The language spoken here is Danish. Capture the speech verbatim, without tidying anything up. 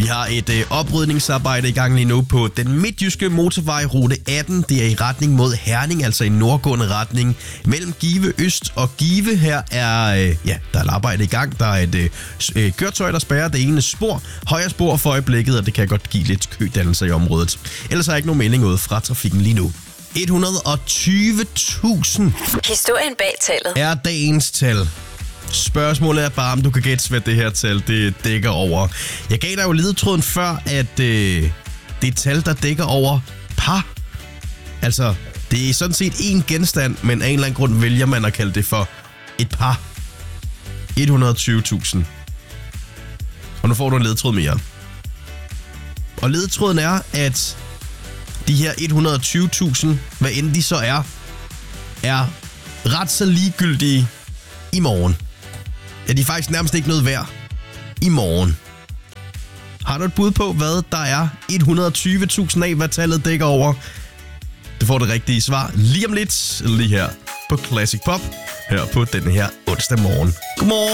Vi har et øh, oprydningsarbejde i gang lige nu på den midtjyske motorvej rute atten. Det er i retning mod Herning, altså i nordgående retning mellem Give Øst og Give. Her er, øh, ja, der er et arbejde i gang. Der er et øh, køretøj, der spærrer det ene spor. Højre spor for øjeblikket, og det kan godt give lidt kødannelser i området. Ellers er der ikke nogen melding ud fra trafikken lige nu. et hundrede og tyve tusind Historien bag tallet er dagens tal. Spørgsmålet er bare, om du kan gætte, hvad det her tal det dækker over. Jeg gav dig jo ledetråden før, at øh, det er et tal, der dækker over par. Altså, det er sådan set én genstand, men af en eller anden grund vælger man at kalde det for et par. et hundrede og tyve tusind. Og nu får du en ledetråd mere. Og ledetråden er, at de her et hundrede og tyve tusind, hvad end de så er, er ret så ligegyldige i morgen. Ja, de er faktisk nærmest ikke noget værd i morgen. Har du et bud på, hvad der er et hundrede og tyve tusind af, hvad tallet dækker over? Du får det rigtige svar lige om lidt, lige her på Classic Pop, her på denne her onsdag morgen. Godmorgen!